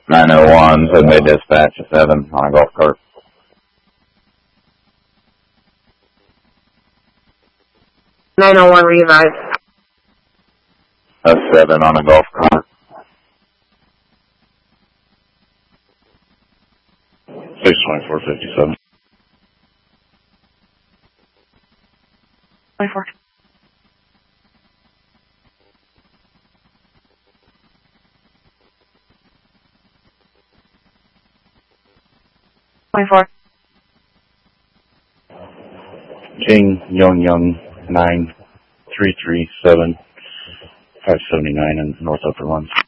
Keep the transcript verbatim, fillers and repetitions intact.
nine oh one, so they dispatch a seven on a golf cart. nine oh one revive. A seven on a golf cart. six twenty-four fifty-seven. twenty-four. twenty-four. King Young Young nine three three seven five seventy nine in North Upper Ones.